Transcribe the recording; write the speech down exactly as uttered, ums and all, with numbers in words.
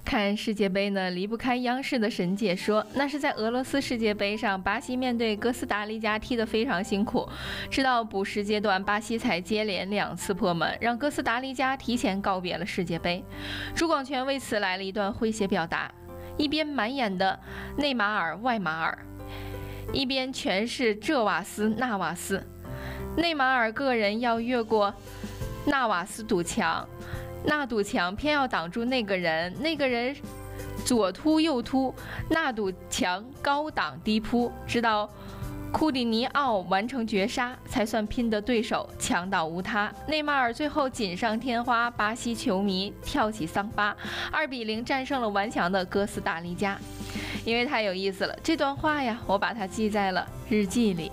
看世界杯呢，离不开央视的神解说。那是在俄罗斯世界杯上，巴西面对哥斯达黎加踢得非常辛苦，直到补时阶段，巴西才接连两次破门，让哥斯达黎加提前告别了世界杯。朱广权为此来了一段诙谐表达，一边满眼的内马尔外马尔，一边全是这瓦斯那瓦斯。内马尔个人要越过纳瓦斯堵墙，那堵墙偏要挡住那个人，那个人左突右突，那堵墙高挡低扑，直到库蒂尼奥完成绝杀，才算拼得对手墙倒无他。内马尔最后锦上添花，巴西球迷跳起桑巴，二比零战胜了顽强的哥斯达黎加。因为太有意思了，这段话呀，我把它记在了日记里。